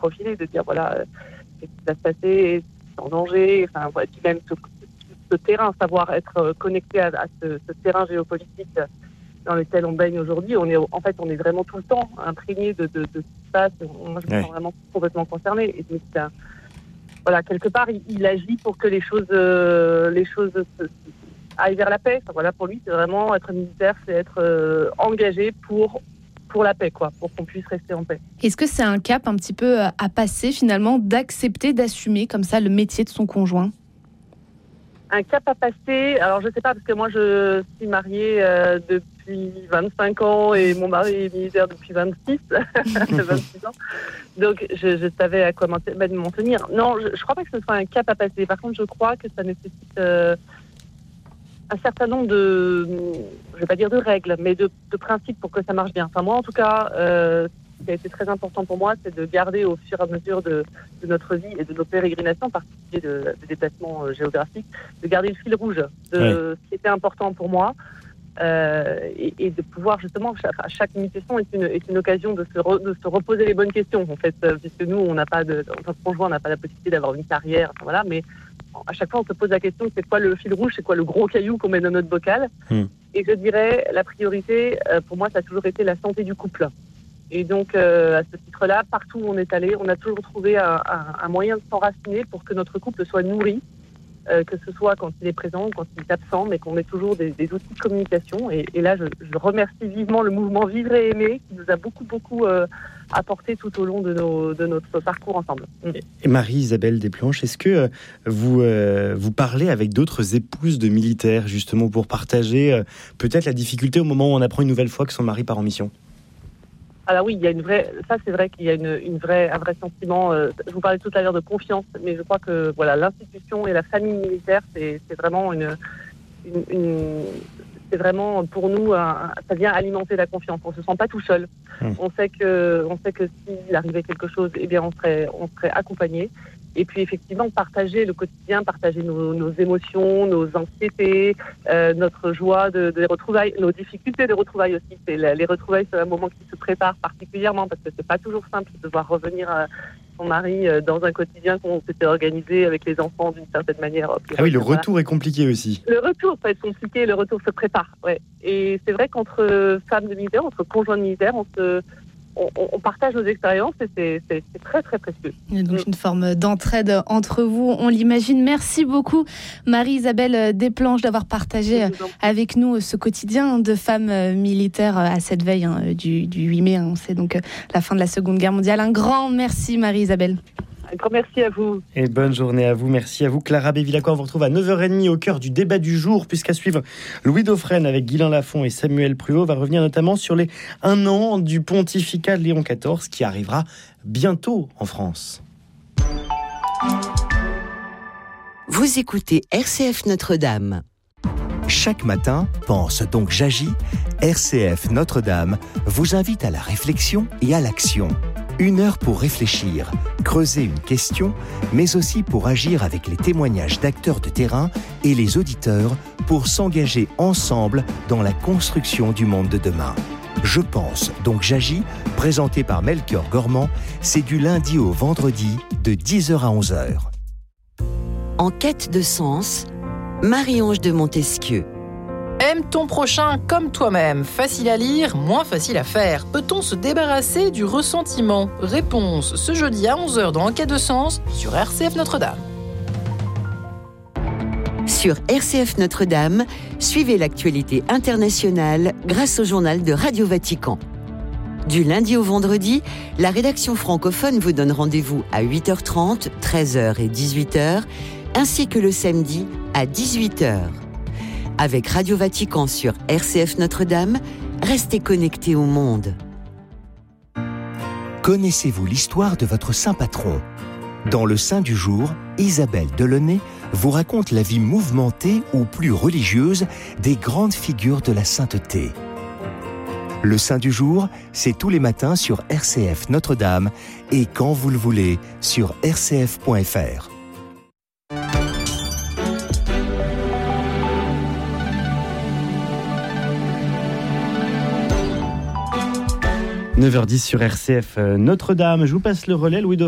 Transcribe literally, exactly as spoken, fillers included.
profiler, de dire voilà, euh, qu'est-ce qui va se passer, c'est en danger, enfin, voilà, puis même ce, ce terrain, savoir être connecté à, à ce, ce terrain géopolitique dans lequel on baigne aujourd'hui. On est, en fait, on est vraiment tout le temps imprégné de, de, de ce qui se passe. Moi, je me sens ouais. vraiment complètement concernée. Et je me dis, ben, voilà, quelque part, il, il agit pour que les choses, euh, les choses se, aillent vers la paix. Enfin, voilà, pour lui, c'est vraiment être militaire, c'est être euh, engagé pour pour la paix, quoi, pour qu'on puisse rester en paix. Est-ce que c'est un cap un petit peu à passer finalement, d'accepter, d'assumer comme ça le métier de son conjoint ? Un cap à passer, alors je sais pas, parce que moi je suis mariée euh, depuis vingt-cinq ans et mon mari est militaire depuis vingt-six, vingt-six ans. Donc je, je savais à quoi m'en tenir. Non, je, je crois pas que ce soit un cap à passer. Par contre, je crois que ça nécessite euh, un certain nombre de, je vais pas dire de règles, mais de, de principes pour que ça marche bien. Enfin moi en tout cas, euh, ce qui a été très important pour moi, c'est de garder au fur et à mesure de, de notre vie et de nos pérégrinations, en particulier de, de déplacements euh, géographiques, de garder le fil rouge de oui. ce qui était important pour moi euh, et, et de pouvoir justement, chaque, chaque mutation est une, est une occasion de se, re, de se reposer les bonnes questions en fait, euh, puisque nous, on n'a pas de, notre conjoint n'a pas la possibilité d'avoir une carrière, enfin, voilà, mais à chaque fois, on se pose la question, c'est quoi le fil rouge, c'est quoi le gros caillou qu'on met dans notre bocal mmh. Et je dirais, la priorité, euh, pour moi, ça a toujours été la santé du couple. Et donc, euh, à ce titre-là, partout où on est allé, on a toujours trouvé un, un, un moyen de s'enraciner pour que notre couple soit nourri, euh, que ce soit quand il est présent ou quand il est absent, mais qu'on ait toujours des, des outils de communication. Et, et là, je, je remercie vivement le mouvement Vivre et Aimer, qui nous a beaucoup, beaucoup euh, apporté tout au long de, nos, de notre parcours ensemble. Et Marie-Isabelle Desplanches, est-ce que vous, euh, vous parlez avec d'autres épouses de militaires, justement, pour partager euh, peut-être la difficulté au moment où on apprend une nouvelle fois que son mari part en mission ? Alors oui, il y a une vraie, ça c'est vrai qu'il y a une, une vraie, un vrai sentiment. Euh, je vous parlais tout à l'heure de confiance, mais je crois que voilà, l'institution et la famille militaire, c'est, c'est vraiment une, une, une, c'est vraiment pour nous, un, ça vient alimenter la confiance. On se sent pas tout seul. Mmh. On sait que, on sait que s'il arrivait quelque chose, eh bien on serait, on serait accompagné. Et puis effectivement, partager le quotidien, partager nos, nos émotions, nos anxiétés, euh, notre joie de, de retrouvailles, nos difficultés de retrouvailles aussi. C'est la, les retrouvailles, c'est un moment qui se prépare particulièrement parce que c'est pas toujours simple de devoir revenir à son mari dans un quotidien qu'on s'était organisé avec les enfants d'une certaine manière. Puis, ah oui, le voilà. Retour est compliqué aussi. Le retour peut être compliqué, le retour se prépare, ouais. Et c'est vrai qu'entre femmes de militaires, entre conjoints de militaires, on se... On, on partage nos expériences et c'est, c'est, c'est très très précieux. Il y a donc une forme d'entraide entre vous, on l'imagine. Merci beaucoup Marie-Isabelle Desplanches d'avoir partagé avec nous ce quotidien de femmes militaires à cette veille hein, du, du huit mai. Hein, c'est donc la fin de la Seconde Guerre mondiale. Un grand merci Marie-Isabelle. Un grand merci à vous. Et bonne journée à vous. Merci à vous. Clara Bévilacqua, on vous retrouve à neuf heures trente au cœur du débat du jour, puisqu'à suivre, Louis Dauphren avec Guylain Lafont et Samuel Pruau va revenir notamment sur les un an du pontificat de Léon quatorze qui arrivera bientôt en France. Vous écoutez R C F Notre-Dame. Chaque matin, Pense donc j'agis, R C F Notre-Dame vous invite à la réflexion et à l'action. Une heure pour réfléchir, creuser une question, mais aussi pour agir avec les témoignages d'acteurs de terrain et les auditeurs pour s'engager ensemble dans la construction du monde de demain. Je pense, donc j'agis, présenté par Melchior Gormand, c'est du lundi au vendredi de dix heures à onze heures. En quête de sens, Marie-Ange de Montesquieu. Aime ton prochain comme toi-même. Facile à lire, moins facile à faire. Peut-on se débarrasser du ressentiment ? Réponse ce jeudi à onze heures dans Enquête de sens sur R C F Notre-Dame. Sur R C F Notre-Dame, suivez l'actualité internationale grâce au journal de Radio Vatican. Du lundi au vendredi, la rédaction francophone vous donne rendez-vous à huit heures trente, treize heures et dix-huit heures, ainsi que le samedi à dix-huit heures. Avec Radio Vatican sur R C F Notre-Dame, restez connectés au monde. Connaissez-vous l'histoire de votre saint patron ? Dans le Saint du jour, Isabelle Delaunay vous raconte la vie mouvementée ou plus religieuse des grandes figures de la sainteté. Le Saint du jour, c'est tous les matins sur R C F Notre-Dame et quand vous le voulez sur r c f point f r. neuf heures dix sur R C F Notre-Dame. Je vous passe le relais, Louis Dauphren.